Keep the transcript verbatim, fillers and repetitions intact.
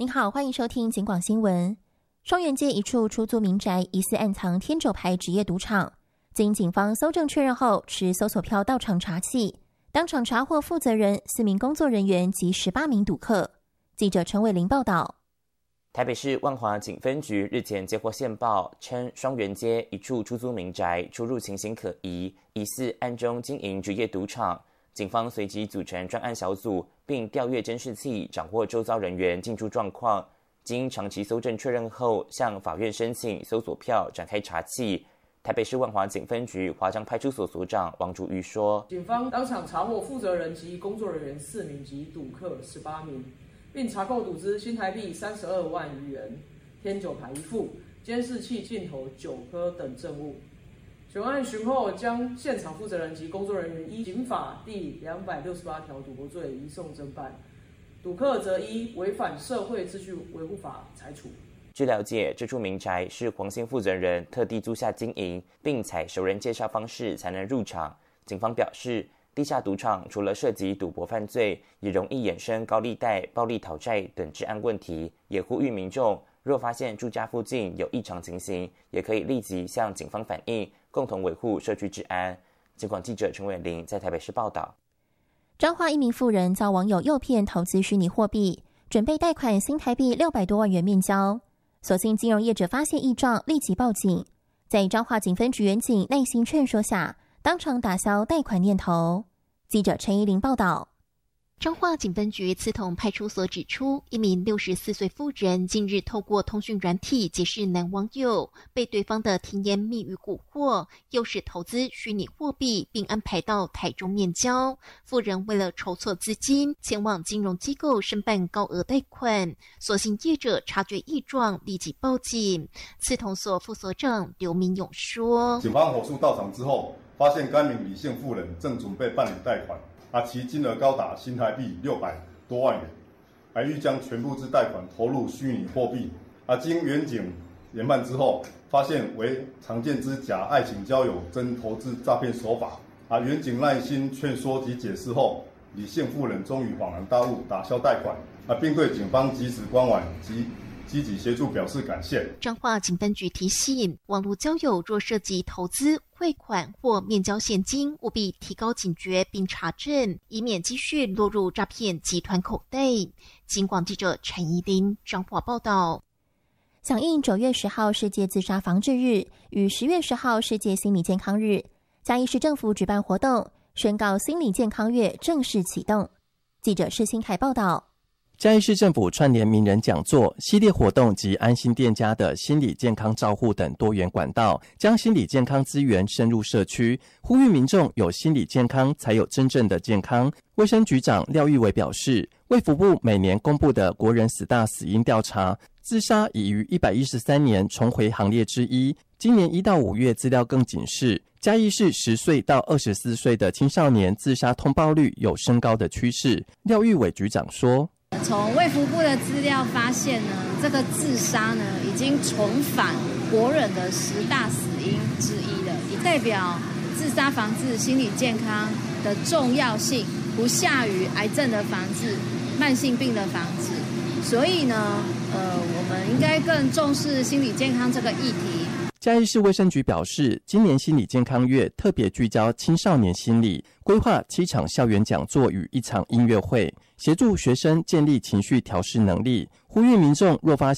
您好，欢迎收听警广新闻。双园街一处出租民宅疑似暗藏天九牌职业赌场，经警方搜证确认后，持搜索票到场查缉，当场查获负责人、四名工作人员及十八名赌客。记者陈伟玲报道。 台北市万华警分局日前接获线报，称双园街一处出租民宅出入情形可疑，疑似暗中经营职业赌场。警方随即组成专案小组，并调阅监视器，掌握周遭人员进出状况。经长期搜证确认后，向法院申请搜索票，展开查缉。台北市万华警分局华章派出所所长王竹瑜说：“ 警方当场查获负责人及工作人员四名及赌客十八名，并查扣赌资新台币三十二万余元、天九牌一副、监视器镜头九颗等证物。全案询后，将现场负责人及工作人员依刑法第两百六十八条赌博罪移送侦办，赌客则依违反社会秩序维护法裁处。” 据了解，这处民宅是黄姓负责人特地租下经营，并采熟人介绍方式才能入场。警方表示，地下赌场除了涉及赌博犯罪，也容易衍生高利贷、暴力讨债等治安问题，也呼吁民众若发现住家附近有异常情形，也可以立即向警方反映，共同维护社区治安。警广记者陈伟玲在台北市报道。 彰化一名妇人遭网友诱骗投资虚拟货币，准备贷款新台币六百多万元面交，所幸金融业者发现异状，立即报警。在彰化警分局员警耐心劝说下，当场打消贷款念头。记者陈怡玲报道。 彰化警分局刺桐派出所指出，一名六十四岁妇人近日透过通讯软体结识男网友，被对方的甜言蜜语蛊惑，诱使投资虚拟货币，并安排到台中面交。妇人为了筹措资金，前往金融机构申办高额贷款，所幸业者察觉异状，立即报警。刺桐所副所长刘明勇说：“ 警方火速到场之后，发现该名李姓妇人正准备办理贷款。”啊，其金额高达新台币六百多万元，还欲将全部之贷款投入虚拟货币。啊，经员警研判之后，发现为常见之假爱情交友真投资诈骗手法。啊，员警耐心劝说及解释后，李姓妇人终于恍然大悟，打消贷款。啊，并对警方及时关怀及积极协助表示感谢。 彰化警分局提醒，网络交友若涉及投资、汇款或面交现金，务必提高警觉并查证，以免继续落入诈骗集团口袋。警广记者陈怡玲彰化报道。 响应九月十号世界自杀防治日与十月十号世界心理健康日，嘉义市政府举办活动，宣告心理健康月正式启动。记者施新凯报道。 嘉义市政府串联名人讲座、系列活动及安心店家的心理健康照护等多元管道，将心理健康资源深入社区，呼吁民众有心理健康才有真正的健康。卫生局长廖玉伟表示，卫福部每年公布的国人十大死因调查，自杀已于一百一十三年重回行列之一。今年一到五月资料更警示，嘉义市十岁到二十四岁的青少年自杀通报率有升高的趋势。廖玉伟局长说， 从卫福部的资料发现呢，这个自杀呢已经重返国人的十大死因之一了，也代表自杀防治心理健康的重要性不下于癌症的防治、慢性病的防治。所以呢，呃，我们应该更重视心理健康这个议题。 嘉义市卫生局表示，今年心理健康月特别聚焦青少年心理，规划七场校园讲座与一场音乐会，协助学生建立情绪调试能力，呼吁民众若发